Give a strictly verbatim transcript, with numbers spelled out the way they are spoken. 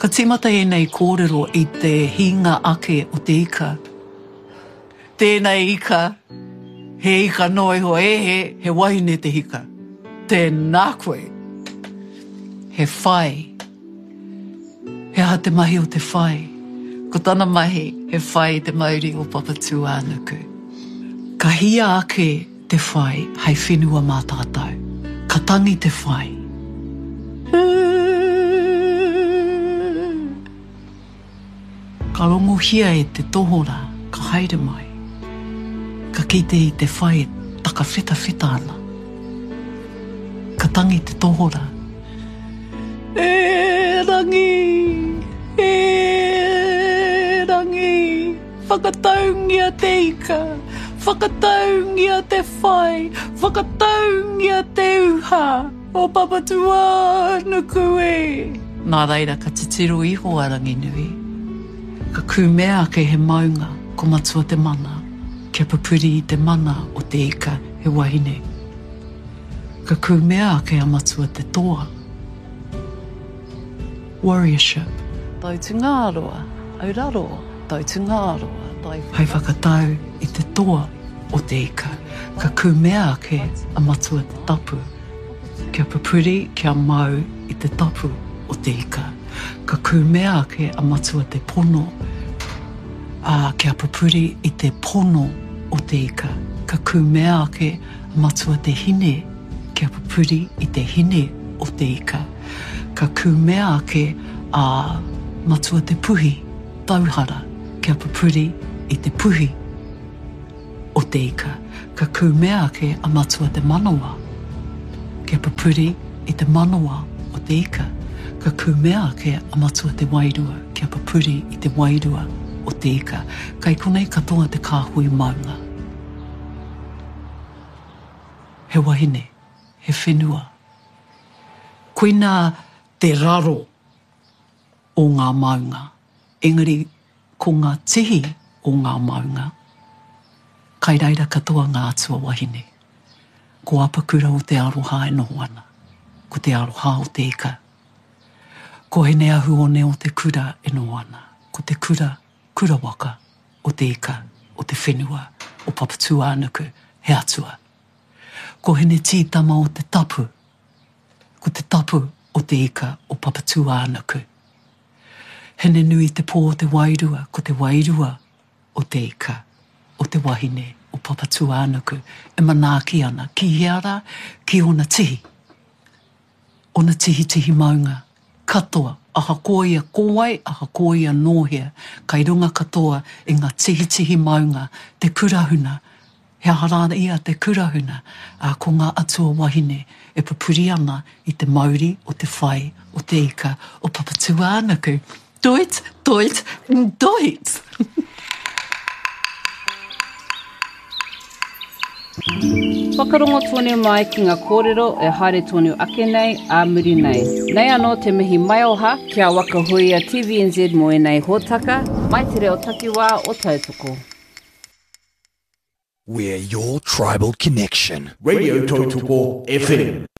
Ka timata e nei kōrero i te hinga ake o te ika. Tēnei ika, he ika noi ho e he, he wahine te hika. Tēnā koe, he whai. He aha te mahi o te whai. Ko tana mahi, he whai te mauri o Papatū Ānuku. Ka hia ake te whai, hei whenua mā tātou. Ka tangi te whai. Ka rongo hia e te tohora, ka haere mai. Ka kite i te whai e taka wheta wheta ana. Ka tangi te tohora. E rangi, e rangi, whakataungia te ika, whakataungia te whai, whakataungia te uha, o Papatū Ānuku e. Nā reira ka titiro iho arangi nui. Ka kūmea ake he maunga, ko matua te mana, kia papuri i te mana o te ika he wahine. Ka kūmea ake a matua te toa. Warriorship. Tau tu ngāroa, auraro, tau tu ngāroa, tai... Hei whakatau i te toa o te ika. Ka kūmea ake a matua te tapu. Kia papuri, kia mau i te tapu o te ika. Ka kūmea ake a matua te pono. A kia papuri i te pono o te ika. Ka kūmea ake a matua te hine. Kia papuri i te hine o te ika. Ka kūmea ake a matua te puhi. Tauhara. Kia papuri i te puhi o te ika. Ka kūmea ake a matua te manawa. Kia papuri i te manawa o te ika. Ka kūmea ake a matua te wairua, kia papuri i te wairua o te ika. Kai konei katoa te kāhui maunga. He wahine, he whenua. Koina te raro o ngā maunga. Engari, ko ngā tihi o ngā maunga. Kai reira katoa ngā atua wahine. Ko apakura o te aroha e noho ana. Ko te aroha o te ika. Ko he nea huone o te kura e no ana. Ko te kura, kura waka o te ika, o te whenua, o Papatū Ānuku, he atua. Ko he ne tītama o te tapu. Ko te tapu o te ika, o Papatū Ānuku. He ne nui te pō o te wairua, ko te wairua o te ika, o te wahine, o Papatū Ānuku. E manaaki ana, ki heara, ki ona tihi. Ona tihi tihi maunga. Katoa, aha koia kōwai, aha koia nōhea, kai runga katoa i ngā tihi tihi maunga, te kurahuna, he harana ia te kurahuna, a ko ngā atua wahine, e papuri ana i te mauri o te whai, o te ika, o Papatū Ānuku. Doit, doit, doit! Whakarongo tonu mai ki ngā kōrero e haere tonu ake nei, a muri nei. Nei anō te mihi mai oha, kia wakahuia T V N Z mo e nei hōtaka, mai te reo takiwā o tautoko. We're your tribal connection. Radio Tautoko F M.